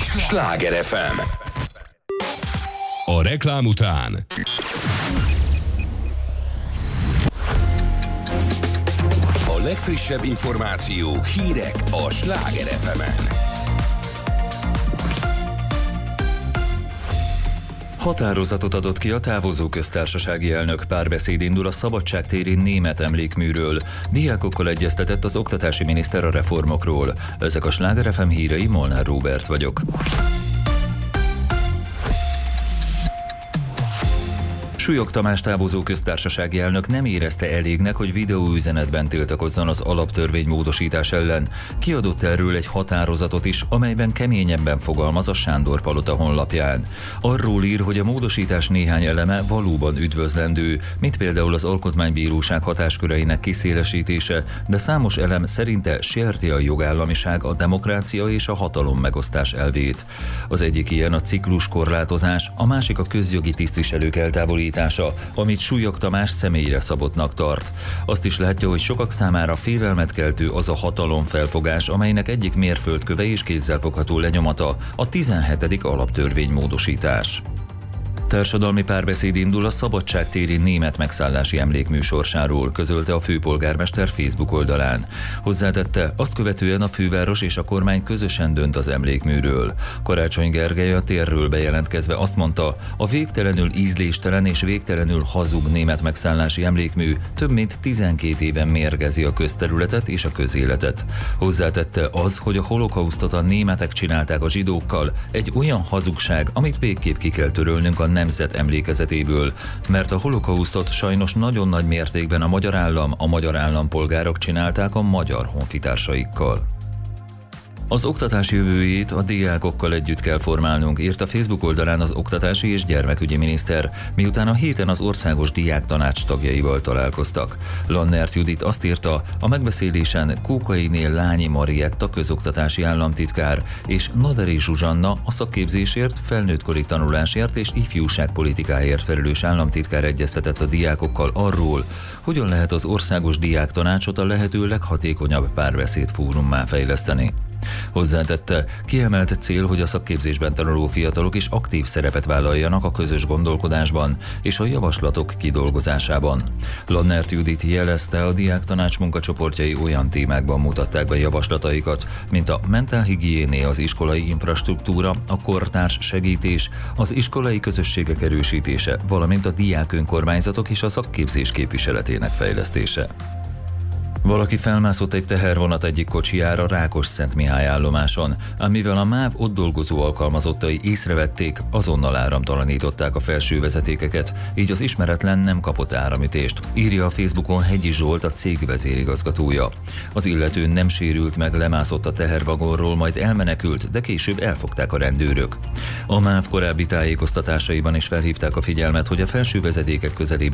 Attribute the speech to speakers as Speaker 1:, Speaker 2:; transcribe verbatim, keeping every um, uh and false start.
Speaker 1: Sláger ef em.
Speaker 2: A reklám után
Speaker 1: a legfrissebb információk, hírek a Sláger ef emen.
Speaker 3: Határozatot adott ki a távozó köztársasági elnök. Párbeszéd indul a Szabadságtéri német emlékműről. Diákokkal egyeztetett az oktatási miniszter a reformokról. Ezek a Sláger ef em hírei, Molnár Róbert vagyok. Súlyog Tamás távozó köztársasági elnök nem érezte elégnek, hogy videóüzenetben tiltakozzon az alaptörvény módosítás ellen. Kiadott erről egy határozatot is, amelyben keményebben fogalmaz a Sándor Palota honlapján. Arról ír, hogy a módosítás néhány eleme valóban üdvözlendő, mint például az Alkotmánybíróság hatásköreinek kiszélesítése, de számos elem szerinte sérti a jogállamiság, a demokrácia és a hatalom megosztás elvét. Az egyik ilyen a cikluskorlátozás, a másik a közjogi tisztviselők eltávolítása, amit Súlyog Tamás személyre szabottnak tart. Azt is látja, hogy sokak számára félelmet keltő az a hatalomfelfogás, amelynek egyik mérföldköve és kézzelfogható lenyomata a tizenhetedik alaptörvény módosítás. Társadalmi párbeszéd indul a Szabadságtéri német megszállási emlékmű sorsáról, közölte a főpolgármester Facebook oldalán. Hozzátette, azt követően a főváros és a kormány közösen dönt az emlékműről. Karácsony Gergely a térről bejelentkezve azt mondta, a végtelenül ízléstelen és végtelenül hazug német megszállási emlékmű több mint tizenkét éven mérgezi a közterületet és a közéletet. Hozzátette, az, hogy a holokausztot a németek csinálták a zsidókkal, egy olyan hazugság, amit végképp ki kell törölnünk a nemzet emlékezetéből, mert a holokausztot sajnos nagyon nagy mértékben a magyar állam, a magyar állampolgárok csinálták a magyar honfitársaikkal. Az oktatás jövőjét a diákokkal együtt kell formálnunk, írt a Facebook oldalán az oktatási és gyermekügyi miniszter, miután a héten az országos diáktanács tagjaival találkoztak. Lannert Judit azt írta, a megbeszélésen Kókainél Lányi Marietta közoktatási államtitkár és Naderi Zsuzsanna a szakképzésért, felnőttkori tanulásért és ifjúságpolitikáért felelős államtitkár egyeztetett a diákokkal arról, hogyan lehet az országos diáktanácsot a lehető leghatékonyabb párbeszéd fórummá fejleszteni. Hozzátette, kiemelt cél, hogy a szakképzésben tanuló fiatalok is aktív szerepet vállaljanak a közös gondolkodásban és a javaslatok kidolgozásában. Lannert Judit jelezte, a diáktanács munkacsoportjai olyan témákban mutatták be javaslataikat, mint a mentálhigiéné, az iskolai infrastruktúra, a kortárs segítés, az iskolai közösségek erősítése, valamint a diák önkormányzatok és a szakképzés képviseletének fejlesztése. Valaki felmászott egy tehervonat egyik kocsijára Rákosszentmihály állomáson, ám mivel a MÁV ott dolgozó alkalmazottai észrevették, azonnal áramtalanították a felső vezetékeket, így az ismeretlen nem kapott áramütést, írja a Facebookon Hegyi Zsolt, a cég vezérigazgatója. Az illető nem sérült meg, lemászott a tehervagonról, majd elmenekült, de később elfogták a rendőrök. A MÁV korábbi tájékoztatásaiban is felhívták a figyelmet, hogy a felső vezetékek közelében